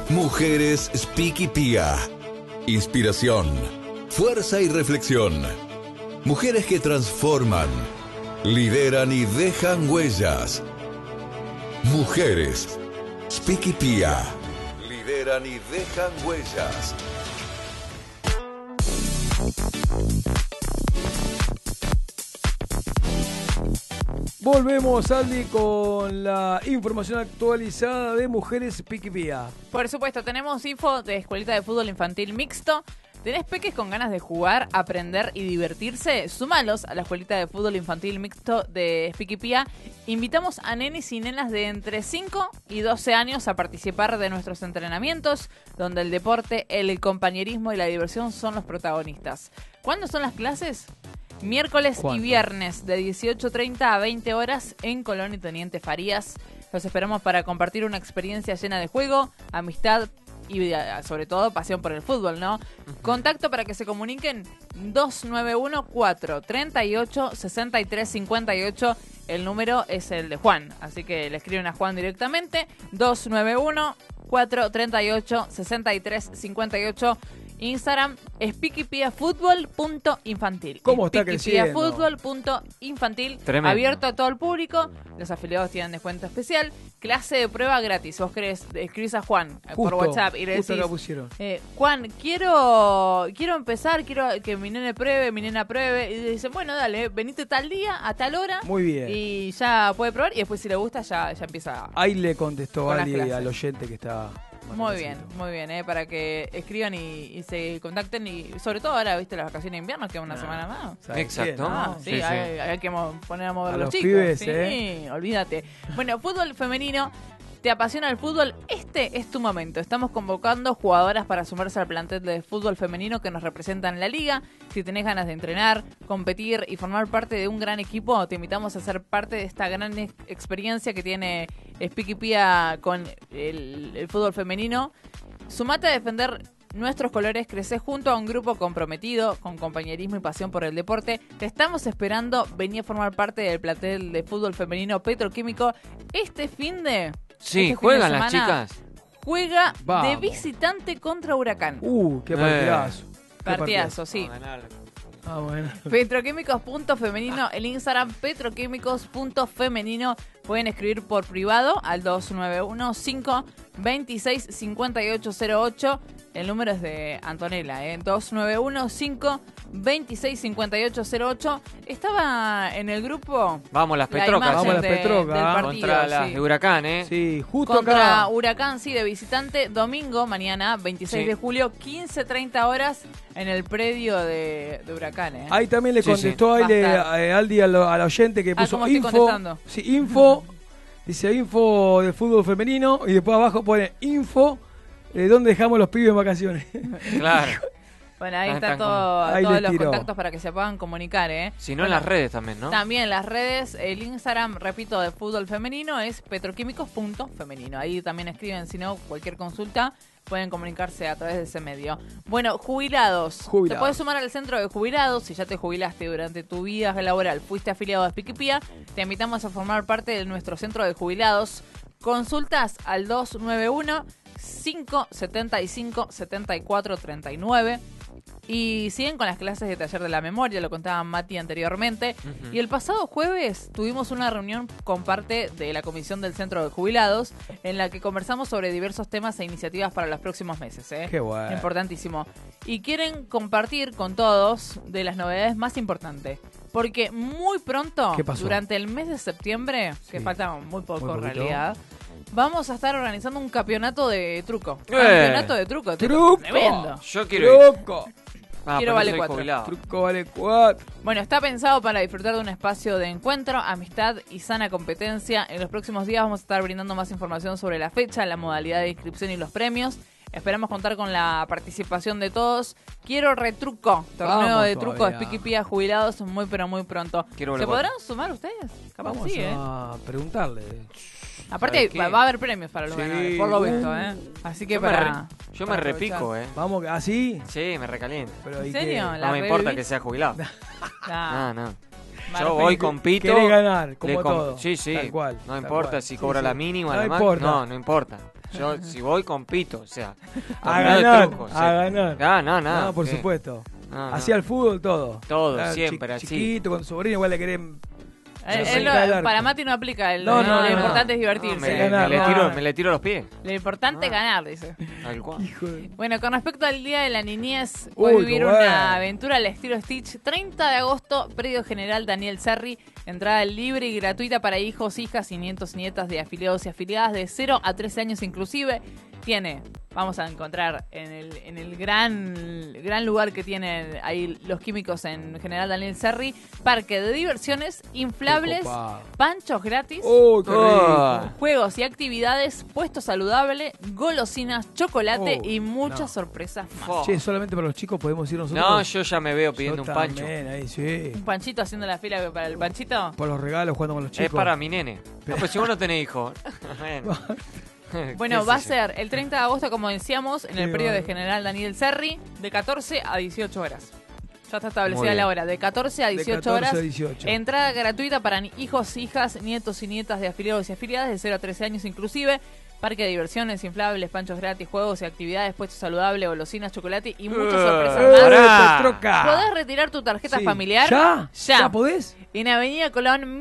Mujeres Spiky Pía. Inspiración, fuerza y reflexión. Mujeres que transforman, lideran y dejan huellas. Mujeres Spiky Pía. Lideran y dejan huellas. Volvemos, Aldi, con la información actualizada de Mujeres Spiky Pía. Por supuesto, tenemos info de Escuelita de Fútbol Infantil Mixto. ¿Tenés peques con ganas de jugar, aprender y divertirse? Súmalos a la Escuelita de Fútbol Infantil Mixto de Spiky Pía. Invitamos a nenes y nenas de entre 5 y 12 años a participar de nuestros entrenamientos, donde el deporte, el compañerismo y la diversión son los protagonistas. ¿Cuándo son las clases? Miércoles y viernes de 18:30 a 20 horas en Colón y Teniente Farías. Los esperamos para compartir una experiencia llena de juego, amistad y sobre todo pasión por el fútbol, ¿no? Contacto para que se comuniquen 291-438-6358. El número es el de Juan, así que le escriben a Juan directamente. 291-438-6358. Instagram spikypiafutbol.infantil. ¿Cómo está creciendo? Spikypiafutbol.infantil. Tremendo. Abierto a todo el público. Los afiliados tienen descuento especial. Clase de prueba gratis. Vos querés, escribís a Juan por WhatsApp y le decís, Juan, quiero empezar, quiero que mi nene pruebe, mi nena pruebe. Y dicen, bueno, dale, venite tal día, a tal hora. Muy bien. Y ya puede probar. Y después, si le gusta, ya empieza. Ahí le contestó con las Ali clases. al oyente que está... Muy bien, para que escriban y se contacten. Y sobre todo ahora, viste, las vacaciones de invierno, que es una semana más. Exacto. Sí, hay que poner a mover A los los chicos. pibes, sí, olvídate. Bueno, fútbol femenino. ¿Te apasiona el fútbol? Este es tu momento. Estamos convocando jugadoras para sumarse al plantel de fútbol femenino que nos representa en la liga. Si tenés ganas de entrenar, competir y formar parte de un gran equipo, te invitamos a ser parte de esta gran experiencia que tiene Spiky Pía con el fútbol femenino. Sumate a defender nuestros colores, crecé junto a un grupo comprometido, con compañerismo y pasión por el deporte. Te estamos esperando, vení a formar parte del plantel de fútbol femenino Petroquímico. Este fin de juegan las chicas. Juega Vamos. de visitante contra Huracán. Qué partidazo. Partidazo, sí. Bueno. Petroquímicos.femenino, el Instagram petroquímicos.femenino. Pueden escribir por privado al 291-526-5808. El número es de Antonella, 291-526-5808. Estaba en el grupo. Vamos las Petrocas. Vamos las Petrocas. Del partido, Contra las de Huracán, Sí, justo contra acá. Huracán, sí, de visitante, domingo, mañana, 26 de julio, 15:30 horas, en el predio de Huracán. Ahí también le contestó Aldi al oyente que puso ¿cómo estoy info. contestando? Sí, info. Dice info de fútbol femenino y después abajo pone info de dónde dejamos los pibes en vacaciones. Claro. Bueno, ahí Están está todos ahí le los tiró. contactos para que se puedan comunicar, Si no, en las redes también, ¿no? También en las redes, el Instagram, repito, de fútbol femenino es petroquímicos.femenino. Ahí también escriben, si no, cualquier consulta, pueden comunicarse a través de ese medio. Bueno, jubilados. Te puedes sumar al centro de jubilados. Si ya te jubilaste durante tu vida laboral, fuiste afiliado a Spiky Pía, te invitamos a formar parte de nuestro centro de jubilados. Consultas al 291-575-7439. Y siguen con las clases de taller de la memoria, lo contaba Mati anteriormente. Y el pasado jueves tuvimos una reunión con parte de la comisión del Centro de Jubilados, en la que conversamos sobre diversos temas e iniciativas para los próximos meses. Qué bueno. Importantísimo. Y quieren compartir con todos de las novedades más importantes. Porque muy pronto, durante el mes de septiembre, que falta muy poco en realidad, vamos a estar organizando un campeonato de truco. Campeonato de truco. Tremendo. Yo quiero Truco. Quiero vale 4. Truco vale 4. Bueno, está pensado para disfrutar de un espacio de encuentro, amistad y sana competencia. En los próximos días vamos a estar brindando más información sobre la fecha, la modalidad de inscripción y los premios. Esperamos contar con la participación de todos. Quiero retruco, torneo de truco de Spiky Pía jubilados muy pero muy pronto. ¿Se podrán sumar ustedes? Capaz vamos sí, a preguntarle. Aparte va a haber premios para los ganadores, por lo visto, Así que yo me repico, Vamos, ¿así? Sí, me recaliento. Pero ¿en serio? No me importa que sea jubilado. No. Yo voy, compito. Querés ganar, como todo. Sí. Tal cual. No importa si cobra la mínima, no además. importa. No importa. Yo, si voy, compito, o sea. A torneo de ganar, truco, a ganar. No, por ¿qué? supuesto. No, Hacía el fútbol todo. Todo, Era siempre, así. Chiquito, con sobrino, igual le querés. Para Mati no aplica. No, lo importante es divertirse. Me le tiro los pies. Lo importante es ganar, dice. Tal cual. Bueno, con respecto al Día de la Niñez, Uy, voy a vivir qué bueno. una aventura al estilo Stitch. 30 de agosto, Predio General Daniel Serri. Entrada libre y gratuita para hijos, hijas y nietos y nietas de afiliados y afiliadas de 0 a 13 años inclusive. Vamos a encontrar en el gran lugar que tienen ahí los químicos en General Daniel Serri, parque de diversiones, inflables, panchos gratis, ¡Oh, qué rico! juegos y actividades, puesto saludable, golosinas, chocolate y muchas sorpresas más. Che, solamente para los chicos podemos ir nosotros. No, yo ya me veo pidiendo Yo un pancho. también, ahí, sí. Un panchito haciendo la fila para el panchito. Por los regalos, jugando con los chicos. Es para mi nene. No, pues si vos no tenés hijos. Bueno, va a ser el 30 de agosto, como decíamos, en el predio de General Daniel Serri, de 14 a 18 horas. Ya está establecida la hora, de 14 a 18 horas. A 18. Entrada gratuita para hijos, hijas, nietos y nietas de afiliados y afiliadas de 0 a 13 años inclusive. Parque de diversiones, inflables, panchos gratis, juegos y actividades, puesto saludable, golosinas, chocolate y muchas sorpresas más. Petroca. ¿Podés retirar tu tarjeta familiar? ¿Ya? Ya. ¿Ya podés? En Avenida Colón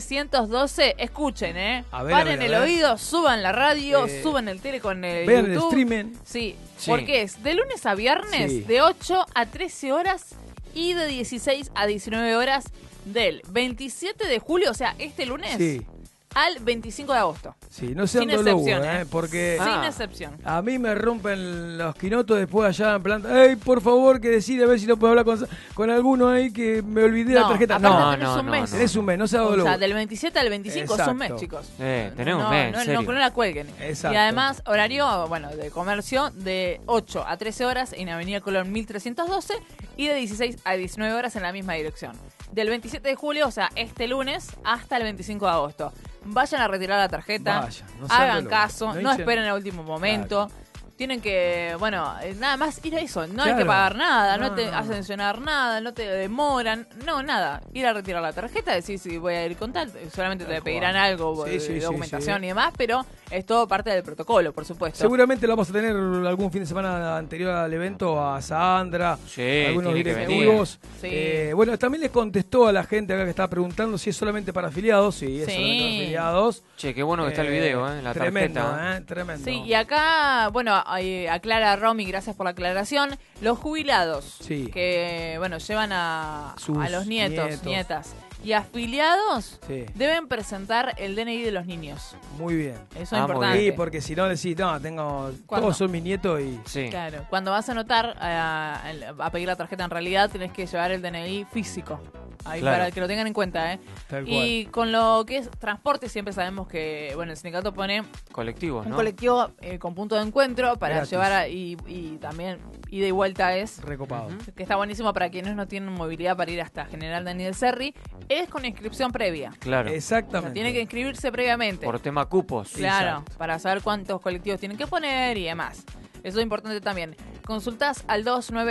1312, escuchen, A ver, paren a ver. el oído, suban la radio, suban el tele con el Vean el YouTube. streaming. Sí, Sí. porque es de lunes a viernes, Sí. de 8 a 13 horas y de 16 a 19 horas del 27 de julio, o sea, este lunes, Sí. al 25 de agosto. Sí, no sean Sin dolobos, excepción, porque Sin excepción. a mí me rompen los quinotos después allá en planta. ¡Ey, por favor, que decide a ver si no puedo hablar con alguno ahí que me olvidé la tarjeta! Aparte tenés un mes. Tenés un mes, no sea O doloroso. sea, del 27 al 25 es un mes, chicos. Tenés un no, mes, no, en serio. no la cuelguen. Exacto. Y además, horario, de comercio de 8 a 13 horas en Avenida Colón 1312 y de 16 a 19 horas en la misma dirección. Del 27 de julio, o sea, este lunes, hasta el 25 de agosto. Vayan a retirar la tarjeta, Vayan, no sean hagan dolorosos. caso, No no echen- esperen al último momento. Tienen que, nada más ir a eso. No hay Claro. que pagar nada, no No, te no. hacen mencionar nada, no te demoran, no, nada. Ir a retirar la tarjeta, decir si voy a ir con tal, solamente te pedirán algo Sí, de sí, sí, documentación sí. y demás, pero es todo parte del protocolo, por supuesto. Seguramente lo vamos a tener algún fin de semana anterior al evento a Sandra, Sí, algunos tiene que directivos. venir. Bueno, también les contestó a la gente acá que estaba preguntando si es solamente para afiliados. Sí, es Sí. solamente para afiliados. Che, qué bueno que está el video, la tremendo, tarjeta. tremendo. Sí, y acá, aclara Romy, gracias por la aclaración, los jubilados Sí. que, llevan a Sus los nietos, nietos. nietas y afiliados Sí. deben presentar el DNI de los niños. Muy bien. Eso es Ah, muy importante. Sí, porque si no decís, no, ¿Cuándo? todos son mis nietos y... Sí. Claro, cuando vas a anotar a pedir la tarjeta, en realidad tenés que llevar el DNI físico. Ahí Claro. para que lo tengan en cuenta, Tal Y con lo que es transporte, siempre sabemos que, el sindicato pone Colectivos, un ¿no? colectivo con punto de encuentro para Gratis. llevar y también ida y vuelta es, Recopado. que está buenísimo para quienes no tienen movilidad para ir hasta General Daniel Serri, es con inscripción previa. Claro. O sea, Exactamente. tiene que inscribirse previamente. Por tema cupos. Claro, Exacto. para saber cuántos colectivos tienen que poner y demás. Eso es importante también. Consultás al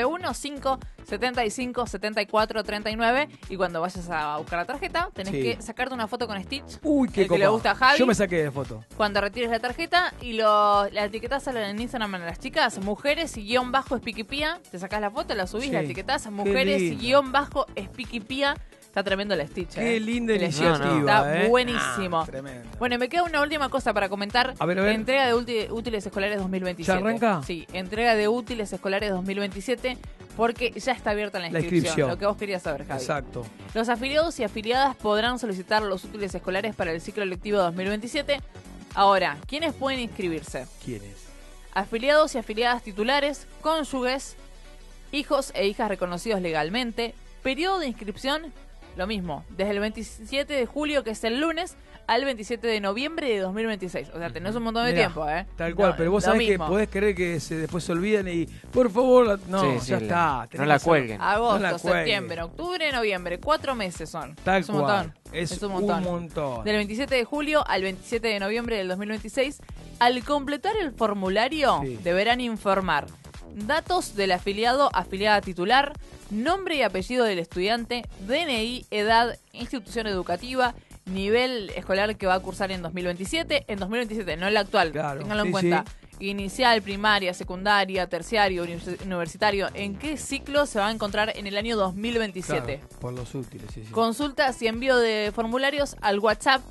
291-575-7439 y cuando vayas a buscar la tarjeta tenés Sí. que sacarte una foto con Stitch. Uy, qué el que le copado. gusta a Javi. Yo me saqué de foto. Cuando retires la tarjeta y la etiquetás en Instagram a las chicas, mujeres y guión bajo Espiquipía, te sacás la foto, la subís, Sí. la etiquetás, mujeres y lindo. guión bajo Espiquipía. Está tremendo el Stitch. Qué linda El Stitch iniciativa, Está buenísimo. Tremendo. Bueno, y me queda una última cosa para comentar. A ver. Entrega de útiles escolares 2027. ¿Ya arranca? Sí, entrega de útiles escolares 2027 porque ya está abierta la inscripción. Lo que vos querías saber, Javi. Exacto. Los afiliados y afiliadas podrán solicitar los útiles escolares para el ciclo lectivo 2027. Ahora, ¿quiénes pueden inscribirse? ¿Quién es? Afiliados y afiliadas titulares, cónyuges, hijos e hijas reconocidos legalmente. Periodo de inscripción, lo mismo, desde el 27 de julio, que es el lunes, al 27 de noviembre de 2026. O sea, tenés un montón de Mirá, tiempo, Tal cual, pero vos lo sabés que mismo. podés creer que después se olviden y, por favor, no, Sí, sí, ya está. no tenés la que hacerlo. cuelguen. No la Agosto, cuelguen. septiembre, octubre, noviembre, 4 meses son. Tal es un cual. montón. Es un un montón. montón. Del 27 de julio al 27 de noviembre del 2026, al completar el formulario, Sí. deberán informar datos del afiliado, afiliada titular, nombre y apellido del estudiante, DNI, edad, institución educativa, nivel escolar que va a cursar en 2027. En 2027, no el actual, Claro, ténganlo en sí, cuenta. sí. Inicial, primaria, secundaria, terciario, universitario. ¿En qué ciclo se va a encontrar en el año 2027? Claro, por los útiles, sí, sí. Consultas y envío de formularios al WhatsApp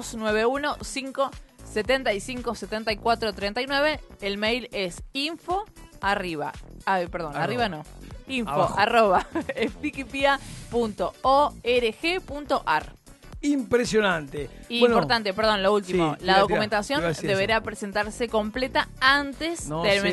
291-575-7439. El mail es arriba no. info@spikipia.org.ar. Impresionante. Y Bueno, importante, perdón, lo último. sí, La tira, documentación iba a decir deberá eso. presentarse completa antes No del se